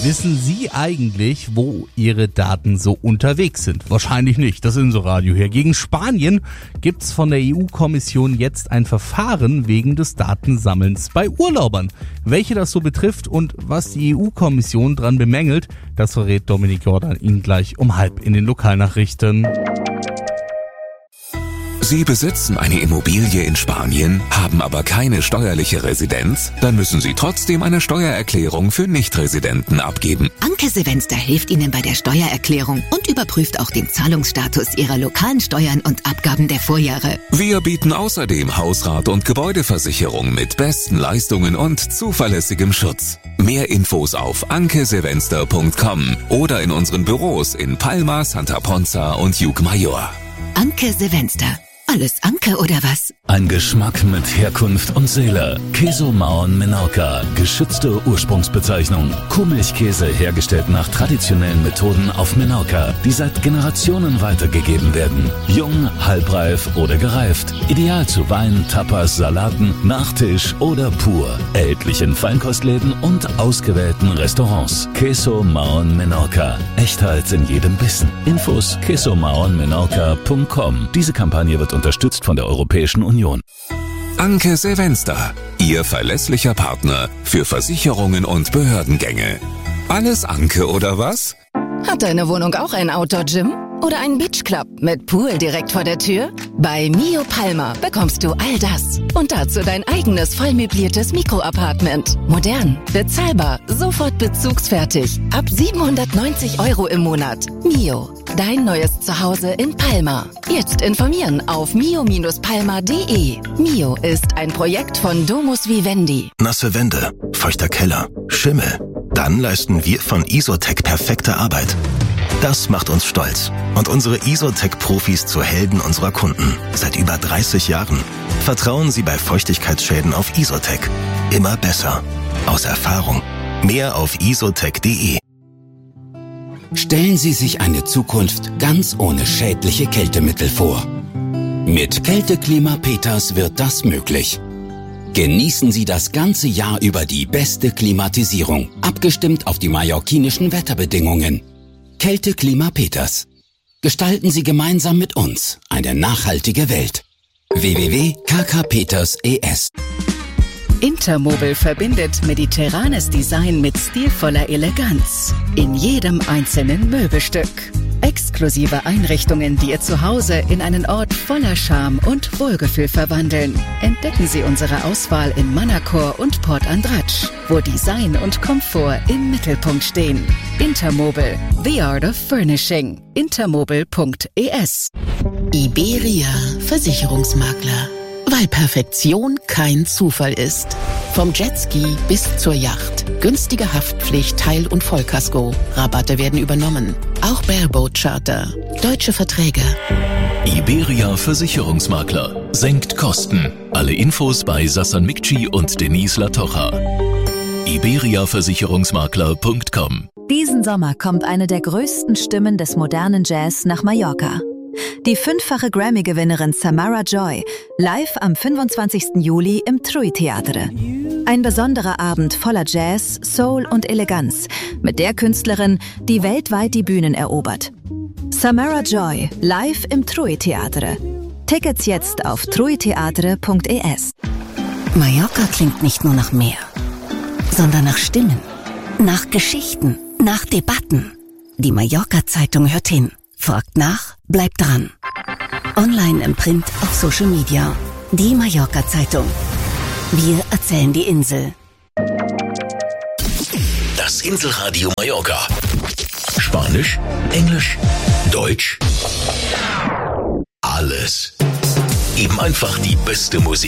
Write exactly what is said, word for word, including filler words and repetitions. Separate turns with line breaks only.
Wissen Sie eigentlich, wo Ihre Daten so unterwegs sind? Wahrscheinlich nicht, das Inselradio hier. Gegen Spanien gibt's von der E U-Kommission jetzt ein Verfahren wegen des Datensammelns bei Urlaubern. Welche das so betrifft und was die E U-Kommission dran bemängelt, das verrät Dominik Jordan Ihnen gleich um halb in den Lokalnachrichten.
Sie besitzen eine Immobilie in Spanien, haben aber keine steuerliche Residenz? Dann müssen Sie trotzdem eine Steuererklärung für Nichtresidenten abgeben.
Anke Silvester hilft Ihnen bei der Steuererklärung und überprüft auch den Zahlungsstatus Ihrer lokalen Steuern und Abgaben der Vorjahre.
Wir bieten außerdem Hausrat- und Gebäudeversicherung mit besten Leistungen und zuverlässigem Schutz. Mehr Infos auf anke silvester punkt com oder in unseren Büros in Palma, Santa Ponza und Llucmajor.
Anke Silvester. Alles Anke oder was?
Ein Geschmack mit Herkunft und Seele. Queso Maon Menorca, geschützte Ursprungsbezeichnung. Kuhmilchkäse hergestellt nach traditionellen Methoden auf Menorca, die seit Generationen weitergegeben werden. Jung, halbreif oder gereift. Ideal zu Wein, Tapas, Salaten, Nachtisch oder pur. Erhältlich in Feinkostläden und ausgewählten Restaurants. Queso Maon Menorca. Echtheit in jedem Bissen. Infos queso maon menorca punkt com. Diese Kampagne wird unterstützt von der Europäischen Union.
Anke Silvester, Ihr verlässlicher Partner für Versicherungen und Behördengänge. Alles Anke oder was?
Hat deine Wohnung auch ein Outdoor-Gym? Oder einen Beachclub mit Pool direkt vor der Tür? Bei Mio Palma bekommst du all das. Und dazu dein eigenes vollmöbliertes Mikroapartment. Modern, bezahlbar, sofort bezugsfertig. Ab siebenhundertneunzig Euro im Monat. Mio, dein neues Zuhause in Palma. Jetzt informieren auf mio Bindestrich palma punkt de. Mio ist ein Projekt von Domus Vivendi.
Nasse Wände, feuchter Keller, Schimmel. Dann leisten wir von Isotec perfekte Arbeit. Das macht uns stolz und unsere Isotec-Profis zu Helden unserer Kunden. Seit über dreißig Jahren. Vertrauen Sie bei Feuchtigkeitsschäden auf Isotec. Immer besser. Aus Erfahrung. Mehr auf isotec punkt de.
Stellen Sie sich eine Zukunft ganz ohne schädliche Kältemittel vor. Mit Kälteklima Peters wird das möglich. Genießen Sie das ganze Jahr über die beste Klimatisierung, abgestimmt auf die mallorquinischen Wetterbedingungen. Kälteklima Peters. Gestalten Sie gemeinsam mit uns eine nachhaltige Welt. w w w punkt k k peters punkt e s.
Intermobil verbindet mediterranes Design mit stilvoller Eleganz in jedem einzelnen Möbelstück. Exklusive Einrichtungen, die Ihr Zuhause in einen Ort voller Charme und Wohlgefühl verwandeln. Entdecken Sie unsere Auswahl in Manacor und Port Andratx, wo Design und Komfort im Mittelpunkt stehen. Intermobil, the art of furnishing. intermobil punkt e s.
Iberia Versicherungsmakler. Weil Perfektion kein Zufall ist. Vom Jetski bis zur Yacht. Günstige Haftpflicht, Teil- und Vollkasko. Rabatte werden übernommen. Auch Bareboat Charter. Deutsche Verträge.
Iberia Versicherungsmakler. Senkt Kosten. Alle Infos bei Sassan Mikci und Denise Latocha. iberia versicherungsmakler punkt com.
Diesen Sommer kommt eine der größten Stimmen des modernen Jazz nach Mallorca. Die fünffache Grammy-Gewinnerin Samara Joy, live am fünfundzwanzigsten Juli im TRUI Theatre. Ein besonderer Abend voller Jazz, Soul und Eleganz mit der Künstlerin, die weltweit die Bühnen erobert. Samara Joy, live im TRUI Theatre. Tickets jetzt auf truiteatre punkt e s.
Mallorca klingt nicht nur nach Meer, sondern nach Stimmen, nach Geschichten, nach Debatten. Die Mallorca-Zeitung hört hin. Fragt nach, bleibt dran. Online, im Print, auf Social Media. Die Mallorca-Zeitung. Wir erzählen die Insel.
Das Inselradio Mallorca. Spanisch, Englisch, Deutsch. Alles. Eben einfach die beste Musik.